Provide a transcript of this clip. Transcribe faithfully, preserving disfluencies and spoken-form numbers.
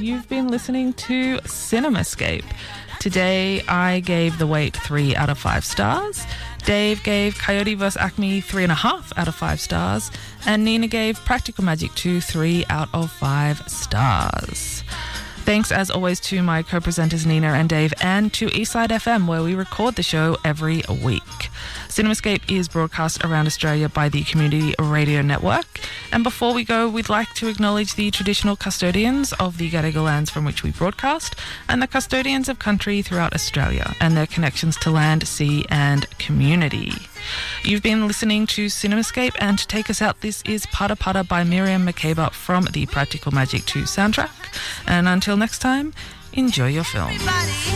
you've been listening to CinemaScape. Today, I gave The Wait three out of five stars. Dave gave Coyote versus. Acme three and a half out of five stars. And Nina gave Practical Magic two three out of five stars. Thanks, as always, to my co-presenters Nina and Dave, and to Eastside F M, where we record the show every week. CinemaScape is broadcast around Australia by the Community Radio Network. And before we go, we'd like to acknowledge the traditional custodians of the Gadigal lands from which we broadcast, and the custodians of country throughout Australia, and their connections to land, sea and community. You've been listening to CinemaScape, and to take us out, this is Pata Pata by Miriam Makeba from the Practical Magic two soundtrack. And until next time, enjoy your film. Everybody.